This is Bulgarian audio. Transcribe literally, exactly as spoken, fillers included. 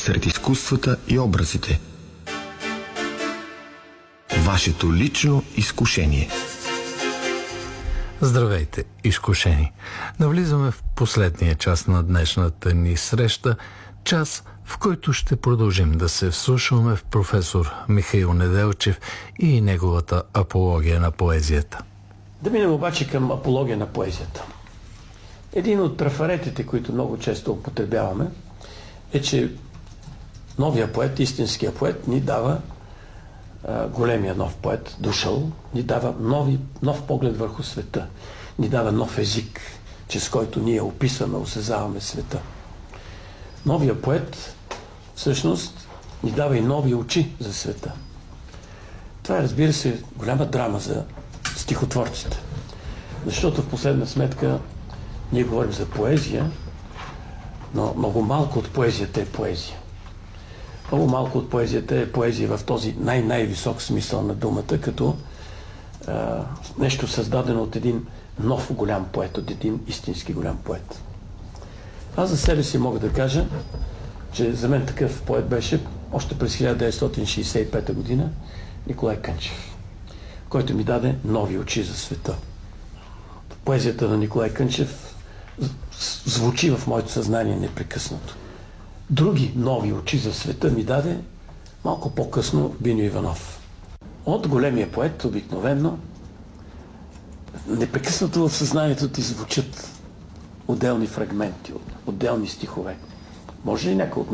сред изкуствата и образите. Вашето лично изкушение. Здравейте, изкушени! Навлизаме в последния час на днешната ни среща, час, в който ще продължим да се вслушваме в професор Михаил Неделчев и неговата апология на поезията. Да минем обаче към апология на поезията. Един от трафаретите, които много често употребяваме, е, че новия поет, истинския поет, ни дава, а, големия нов поет, дошъл, ни дава нови, нов поглед върху света, ни дава нов език, чрез който ние описваме, осезаваме света. Новия поет, всъщност, ни дава и нови очи за света. Това е, разбира се, голяма драма за стихотворците. Защото в последна сметка ние говорим за поезия, но много малко от поезията е поезия. Много малко от поезията е поезия в този най-най-висок смисъл на думата, като а, нещо създадено от един нов голям поет, от един истински голям поет. Аз за себе си мога да кажа, че за мен такъв поет беше още през хиляда деветстотин шейсет и пета година Николай Кънчев, който ми даде нови очи за света. Поезията на Николай Кънчев звучи в моето съзнание непрекъснато. Други нови очи за света ми даде малко по-късно Биньо Иванов. От големия поет обикновено непрекъснато в съзнанието ти звучат отделни фрагменти, отделни стихове. Може ли някой от